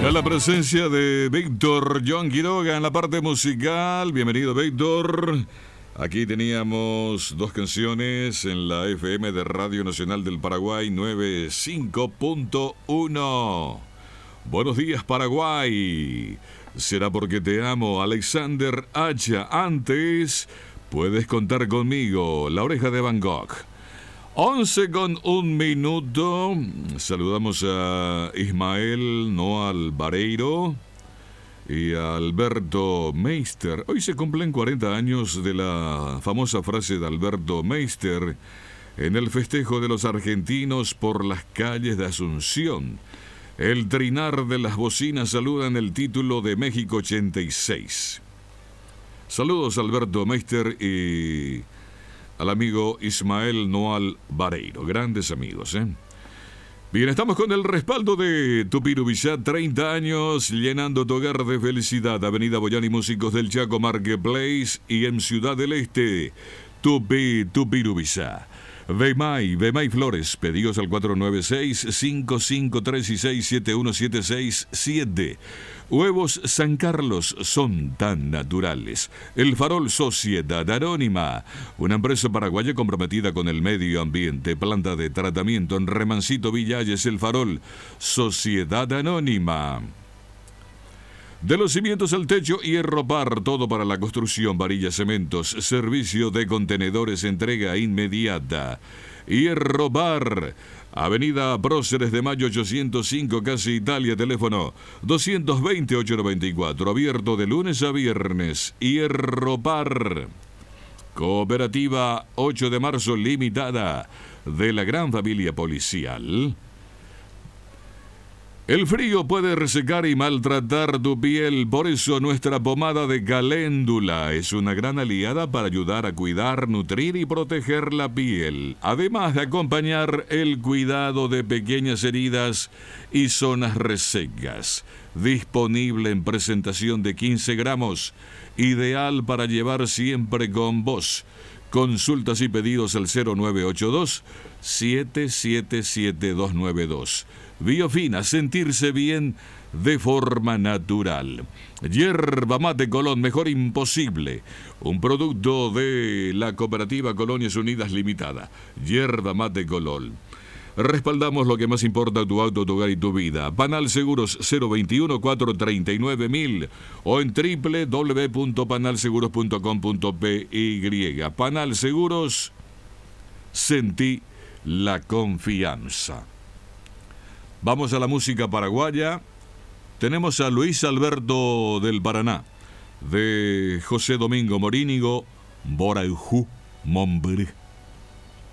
A la presencia de Víctor John Quiroga en la parte musical. Bienvenido, Víctor. Aquí teníamos dos canciones en la FM de Radio Nacional del Paraguay 95.1. Buenos días, Paraguay. Será porque te amo, Alexander Hacha. Antes, puedes contar conmigo, La Oreja de Van Gogh. 11:01. Saludamos a Ismael Noal Vareiro y a Alberto Meister. Hoy se cumplen 40 años de la famosa frase de Alberto Meister en el festejo de los argentinos por las calles de Asunción. El trinar de las bocinas saluda en el título de México 86. Saludos a Alberto Meister y al amigo Ismael Noal Vareiro. Grandes amigos, ¿eh? Bien, estamos con el respaldo de Tupirubillá, 30 años llenando tu hogar de felicidad. Avenida Boyani, Músicos del Chaco, Marketplace y en Ciudad del Este, Tupirubillá. Vemay Flores, pedidos al 496-553-671-767. Huevos San Carlos son tan naturales. El Farol Sociedad Anónima, una empresa paraguaya comprometida con el medio ambiente. Planta de tratamiento en Remancito Villalles. El Farol Sociedad Anónima. De los cimientos al techo, Hierropar, todo para la construcción, varillas, cementos, servicio de contenedores, entrega inmediata. Hierropar, Avenida Próceres de Mayo 805, Casi Italia, teléfono 220-894, abierto de lunes a viernes. Hierropar. Cooperativa 8 de marzo limitada de la gran familia policial. El frío puede resecar y maltratar tu piel, por eso nuestra pomada de caléndula es una gran aliada para ayudar a cuidar, nutrir y proteger la piel, además de acompañar el cuidado de pequeñas heridas y zonas resecas. Disponible en presentación de 15 gramos, ideal para llevar siempre con vos. Consultas y pedidos al 0982-777292. Biofina, sentirse bien de forma natural. Yerba Mate Colón, mejor imposible. Un producto de la Cooperativa Colonias Unidas Limitada. Yerba Mate Colón. Respaldamos lo que más importa a tu auto, tu hogar y tu vida. Panal Seguros 021-439-1000 o en www.panalseguros.com.py. Panal Seguros, sentí la confianza. Vamos a la música paraguaya. Tenemos a Luis Alberto del Paraná, de José Domingo Morínigo, Boraijú, Mombre.